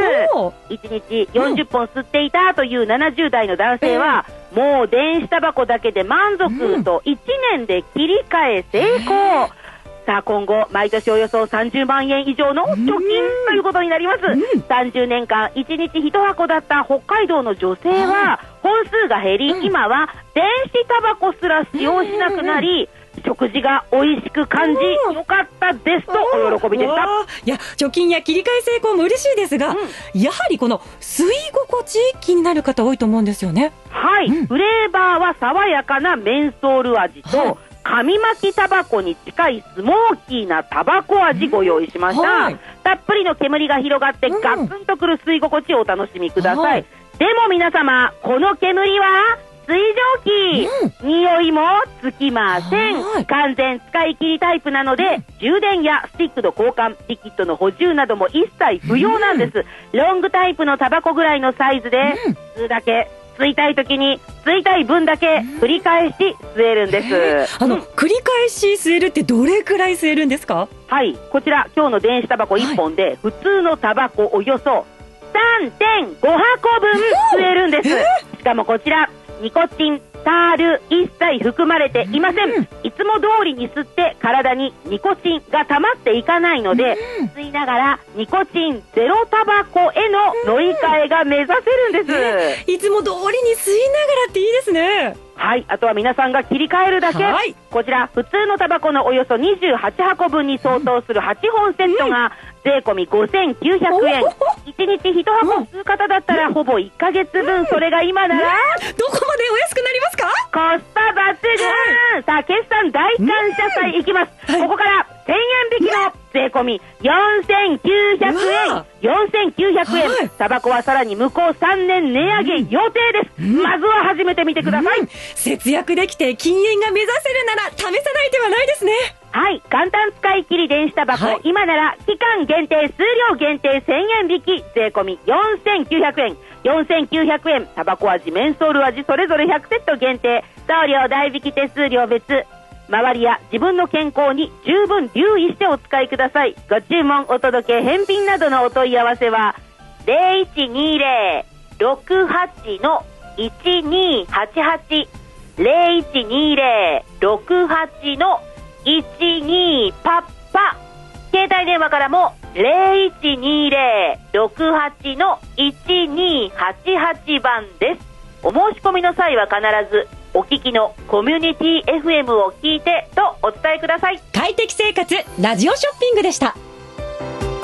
1日40本吸っていたという70代の男性は、もう電子タバコだけで満足と1年で切り替え成功。さあ今後毎年およそ30万円以上の貯金ということになります。30年間1日1箱だった北海道の女性は本数が減り、今は電子タバコすら使用しなくなり、食事が美味しく感じよかったですとお喜びでした。 いや、貯金や切り替え成功も嬉しいですが、やはりこの吸い心地気になる方多いと思うんですよね。 はい、フレーバーは爽やかなメンソール味と、紙巻きタバコに近いスモーキーなタバコ味ご用意しました。たっぷりの煙が広がってガツンとくる吸い心地をお楽しみください。でも皆様、この煙は水蒸気、匂いもつきません。完全使い切りタイプなので、充電やスティックの交換、リキッドの補充なども一切不要なんです。ロングタイプのタバコぐらいのサイズで、吸うだけ、吸いたい時に吸いたい分だけ繰り返し吸えるんです。 繰り返し吸えるってどれくらい吸えるんですか？ はい、こちら今日の電子タバコ1本で、普通のタバコおよそ 3.5 箱分吸えるんです。しかもこちらニコチン、タール一切含まれていません。いつも通りに吸って体にニコチンが溜まっていかないので、吸いながらニコチンゼロタバコへの乗り換えが目指せるんです。 いつも通りに吸いながらっていいですね。 はい、あとは皆さんが切り替えるだけ。こちら普通のタバコのおよそ28箱分に相当する8本セットが税込み5900円。1日1箱吸う方だったらほぼ1ヶ月分。それが今ならどこまでお安くなりますか？ コスパ抜群。さあ決算大感謝祭いきます。ここから1000円引きの税込み4900円。4900円。タバコはさらに向こう3年値上げ予定です。まずは始めてみてください。 節約できて禁煙が目指せるなら試さない手はないですね。 はい、簡単使い切り電子タバコ、今なら期間限定、数量限定1000円引き、税込み4900円。4900円、タバコ味、メンソール味、それぞれ100セット限定、送料代引き手数料別。周りや自分の健康に十分留意してお使いください。ご注文、お届け、返品などのお問い合わせは 0120-68-1288 0120-68-12パッパ。携帯電話からも 0120-68-1288 番です。お申し込みの際は必ずお聞きのコミュニティ FM を聞いてとお伝えください。 快適生活ラジオショッピングでした。